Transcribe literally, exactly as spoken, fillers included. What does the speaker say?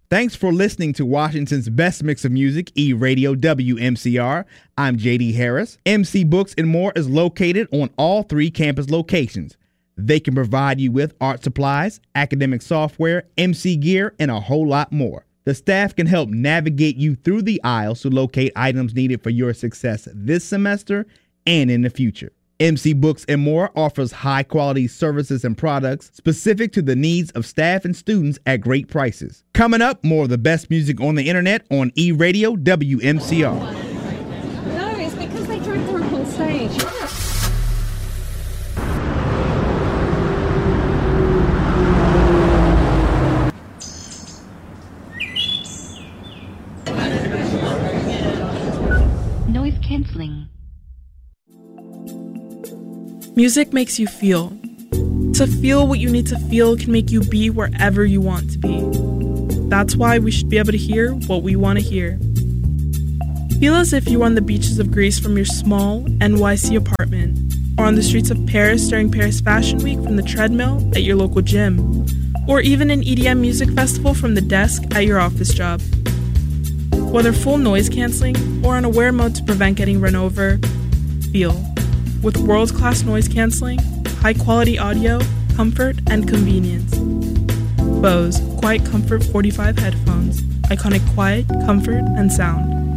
Thanks for listening to Washington's best mix of music, E-Radio W M C R. I'm J D Harris. M C Books and More is located on all three campus locations. They can provide you with art supplies, academic software, M C gear, and a whole lot more. The staff can help navigate you through the aisles to locate items needed for your success this semester and in the future. M C Books and More offers high-quality services and products specific to the needs of staff and students at great prices. Coming up, more of the best music on the internet on E-Radio W M C R. No, it's because they drink them up on stage. Noise cancelling. Music makes you feel. To feel what you need to feel can make you be wherever you want to be. That's why we should be able to hear what we want to hear. Feel as if you were on the beaches of Greece from your small N Y C apartment, or on the streets of Paris during Paris Fashion Week from the treadmill at your local gym, or even an E D M music festival from the desk at your office job. Whether full noise cancelling or on aware mode to prevent getting run over, feel. With world-class noise cancelling, high-quality audio, comfort, and convenience. Bose Quiet Comfort forty-five headphones. Iconic quiet, comfort, and sound.